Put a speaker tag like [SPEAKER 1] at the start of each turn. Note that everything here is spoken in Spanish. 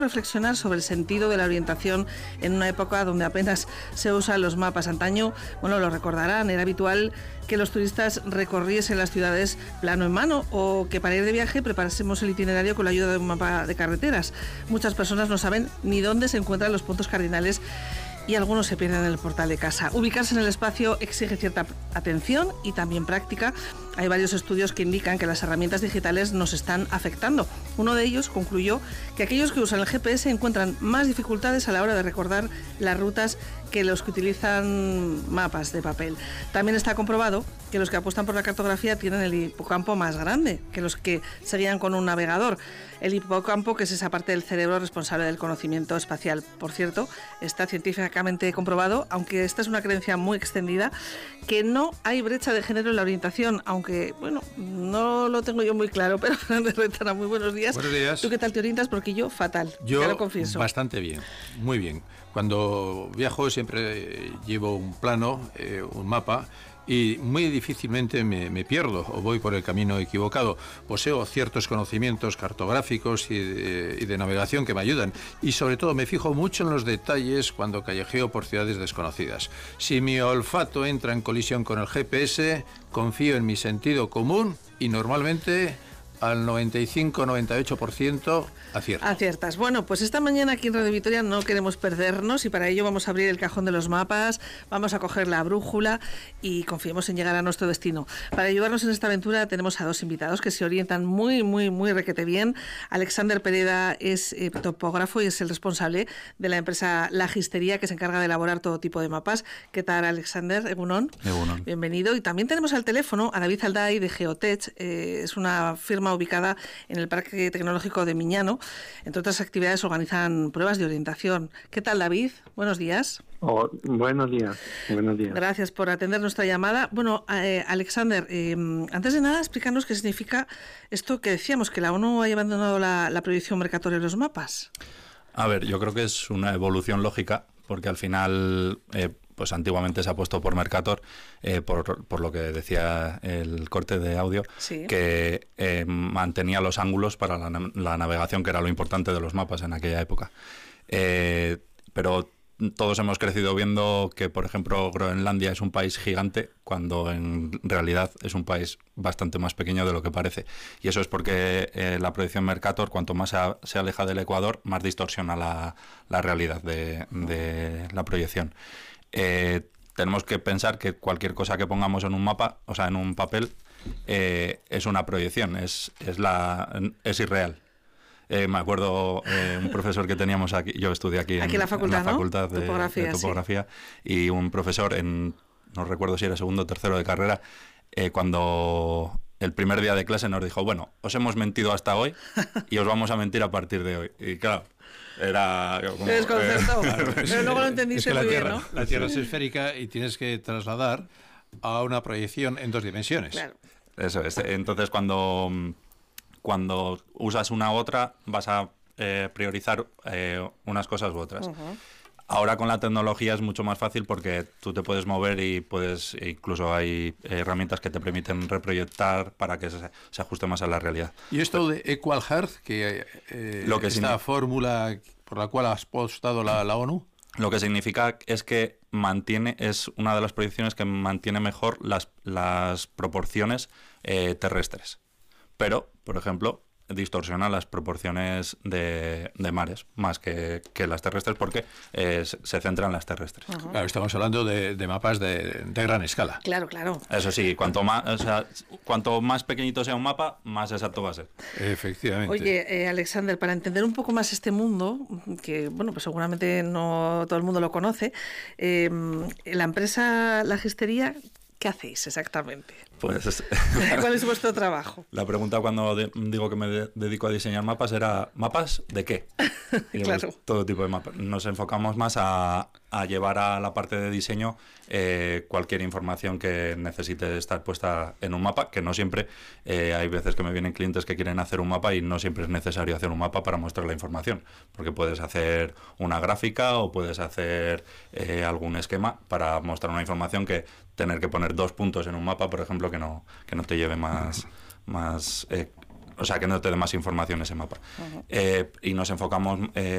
[SPEAKER 1] Reflexionar sobre el sentido de la orientación en una época donde apenas se usan los mapas. Antaño, bueno, lo recordarán, era habitual que los turistas recorriesen las ciudades plano en mano o que para ir de viaje preparásemos el itinerario con la ayuda de un mapa de carreteras. Muchas personas no saben ni dónde se encuentran los puntos cardinales y algunos se pierden en el portal de casa. Ubicarse en el espacio exige cierta atención y también práctica. Hay varios estudios que indican que las herramientas digitales nos están afectando. Uno de ellos concluyó que aquellos que usan el GPS encuentran más dificultades a la hora de recordar las rutas que los que utilizan mapas de papel. También está comprobado que los que apuestan por la cartografía tienen el hipocampo más grande que los que se guían con un navegador. El hipocampo, que es esa parte del cerebro responsable del conocimiento espacial. Por cierto, está científicamente comprobado, aunque esta es una creencia muy extendida, que no hay brecha de género en la orientación, aunque, bueno, no lo tengo yo muy claro, pero Fernández Retana, muy buenos días.
[SPEAKER 2] Buenos días.
[SPEAKER 1] ¿Tú qué tal te orientas? Porque yo fatal,
[SPEAKER 2] yo
[SPEAKER 1] ya lo confieso.
[SPEAKER 2] Bastante bien, muy bien. Cuando viajo siempre llevo un plano, un mapa, y muy difícilmente me pierdo o voy por el camino equivocado. Poseo ciertos conocimientos cartográficos y de navegación que me ayudan, y sobre todo me fijo mucho en los detalles cuando callejeo por ciudades desconocidas. Si mi olfato entra en colisión con el GPS, confío en mi sentido común y normalmente al 95-98% acierto.
[SPEAKER 1] Aciertas. Bueno, pues esta mañana aquí en Radio Vitoria no queremos perdernos y para ello vamos a abrir el cajón de los mapas, vamos a coger la brújula y confiemos en llegar a nuestro destino. Para ayudarnos en esta aventura tenemos a dos invitados que se orientan muy requete bien. Alexander Pereda es topógrafo y es el responsable de la empresa Lagistería, que se encarga de elaborar todo tipo de mapas. ¿Qué tal, Alexander? Egunon.
[SPEAKER 3] Egunon.
[SPEAKER 1] Bienvenido. Y también tenemos al teléfono a David Alday de Geotech. Es una firma ubicada en el Parque Tecnológico de Miñano. Entre otras actividades organizan pruebas de orientación. ¿Qué tal, David? Buenos días.
[SPEAKER 4] Buenos días. Buenos días.
[SPEAKER 1] Gracias por atender nuestra llamada. Bueno, Alexander, antes de nada, explícanos qué significa esto que decíamos, que la ONU haya abandonado la prohibición mercatoria de los mapas.
[SPEAKER 3] A ver, yo creo que es una evolución lógica, porque al final, pues antiguamente se ha puesto por Mercator, por lo que decía el corte de audio, sí, que mantenía los ángulos para la navegación, que era lo importante de los mapas en aquella época. Pero todos hemos crecido viendo que, por ejemplo, Groenlandia es un país gigante, cuando en realidad es un país bastante más pequeño de lo que parece. Y eso es porque la proyección Mercator, cuanto más se aleja del Ecuador, más distorsiona la realidad de la proyección. Tenemos que pensar que cualquier cosa que pongamos en un mapa, o sea, en un papel, es una proyección, es irreal. Me acuerdo un profesor que teníamos aquí, yo estudié aquí en la facultad de topografía, sí, y un profesor no recuerdo si era segundo o tercero de carrera, cuando el primer día de clase nos dijo, bueno, os hemos mentido hasta hoy y os vamos a mentir a partir de hoy. Y claro, era como...
[SPEAKER 1] Te desconcertó, pero luego lo entendiste muy bien, ¿no?
[SPEAKER 2] La Tierra es esférica y tienes que trasladar a una proyección en dos dimensiones.
[SPEAKER 1] Claro.
[SPEAKER 3] Eso es. Entonces, cuando usas una u otra, vas a priorizar unas cosas u otras. Uh-huh. Ahora con la tecnología es mucho más fácil porque tú te puedes mover y incluso hay herramientas que te permiten reproyectar para que se ajuste más a la realidad.
[SPEAKER 2] ¿Y esto de Equal Earth, que esta fórmula por la cual ha apostado la ONU?
[SPEAKER 3] Lo que significa es que es una de las proyecciones que mantiene mejor las proporciones terrestres. Pero, por ejemplo, distorsiona las proporciones de mares más que las terrestres, porque se centra en las terrestres.
[SPEAKER 1] Uh-huh.
[SPEAKER 2] Claro, estamos hablando de mapas de gran escala.
[SPEAKER 1] Claro, claro.
[SPEAKER 3] Eso sí, cuanto más pequeñito sea un mapa, más exacto va a ser.
[SPEAKER 2] Efectivamente.
[SPEAKER 1] Oye, Alexander, para entender un poco más este mundo, que bueno, pues seguramente no todo el mundo lo conoce, la empresa Lagistería, ¿qué hacéis exactamente?
[SPEAKER 3] Pues
[SPEAKER 1] ¿cuál es vuestro trabajo?
[SPEAKER 3] La pregunta cuando digo que me dedico a diseñar mapas era ¿mapas de qué? Y
[SPEAKER 1] claro.
[SPEAKER 3] Pues, todo tipo de mapas. Nos enfocamos más a llevar a la parte de diseño cualquier información que necesite estar puesta en un mapa, que no siempre, hay veces que me vienen clientes que quieren hacer un mapa y no siempre es necesario hacer un mapa para mostrar la información, porque puedes hacer una gráfica o puedes hacer algún esquema para mostrar una información, que tener que poner 2 puntos en un mapa, por ejemplo, que no te lleve más o sea, que no te dé más información ese mapa. Uh-huh. Y nos enfocamos